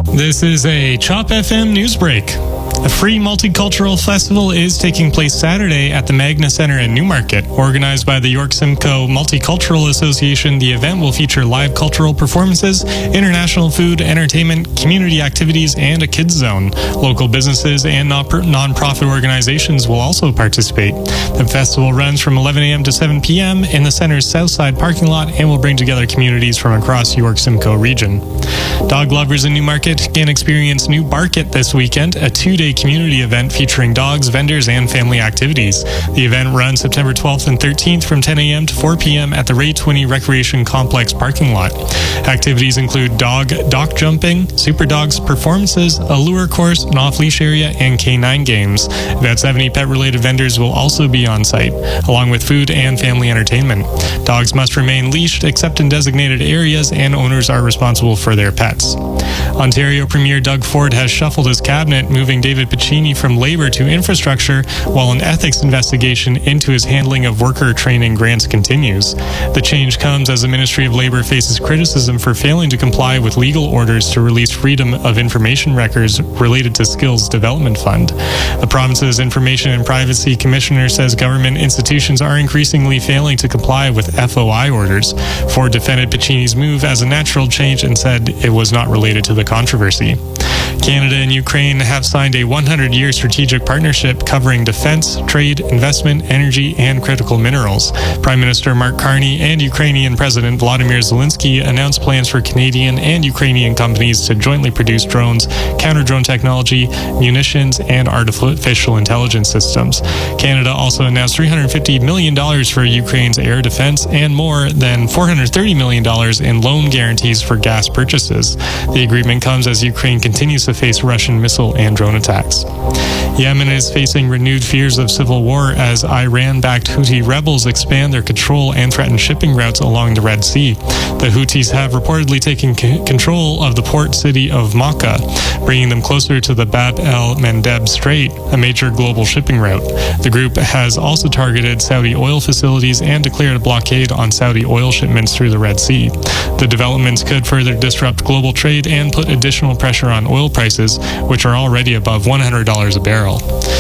This is a CHOP FM news break. A free multicultural festival is taking place Saturday at the Magna Center in Newmarket. Organized by the York Simcoe Multicultural Association, the event will feature live cultural performances, international food, entertainment, community activities, and a kids zone. Local businesses and non-profit organizations will also participate. The festival runs from 11 a.m. to 7 p.m. in the center's south side parking lot and will bring together communities from across York Simcoe region. Dog lovers in Newmarket can experience New Barket this weekend, a two-day community event featuring dogs, vendors, and family activities. The event runs September 12th and 13th from 10 a.m. to 4 p.m. at the Ray Twinney Recreation Complex parking lot. Activities include dock jumping, super dogs performances, a lure course, an off-leash area, and canine games. About 70 pet-related vendors will also be on site, along with food and family entertainment. Dogs must remain leashed except in designated areas, and owners are responsible for their pets. Ontario Premier Doug Ford has shuffled his cabinet, moving David Piccini from Labour to Infrastructure, while an ethics investigation into his handling of worker training grants continues. The change comes as the Ministry of Labour faces criticism for failing to comply with legal orders to release Freedom of Information records related to Skills Development Fund. The province's Information and Privacy Commissioner says government institutions are increasingly failing to comply with FOI orders. Ford defended Piccini's move as a natural change and said it was not related to the controversy. Canada and Ukraine have signed a 100-year strategic partnership covering defense, trade, investment, energy, and critical minerals. Prime Minister Mark Carney and Ukrainian President Volodymyr Zelensky announced plans for Canadian and Ukrainian companies to jointly produce drones, counter-drone technology, munitions, and artificial intelligence systems. Canada also announced $350 million for Ukraine's air defense and more than $430 million in loan guarantees for gas purchases. The agreement comes as Ukraine continues to face Russian missile and drone attacks. Yemen is facing renewed fears of civil war as Iran-backed Houthi rebels expand their control and threaten shipping routes along the Red Sea. The Houthis have reportedly taken control of the port city of Makkah, bringing them closer to the Bab el-Mandeb Strait, a major global shipping route. The group has also targeted Saudi oil facilities and declared a blockade on Saudi oil shipments through the Red Sea. The developments could further disrupt global trade and put additional pressure on oil prices, which are already above $100 a barrel.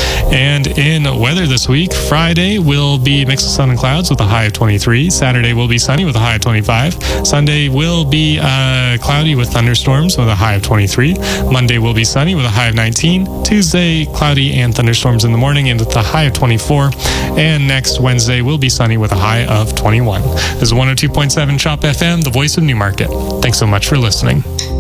And in weather this week, Friday will be mix of sun and clouds with a high of 23. Saturday will be sunny with a high of 25. Sunday will be cloudy with thunderstorms with a high of 23. Monday will be sunny with a high of 19. Tuesday, cloudy and thunderstorms in the morning and with a high of 24. And next Wednesday will be sunny with a high of 21. This is 102.7 CHOP FM, the voice of Newmarket. Thanks so much for listening.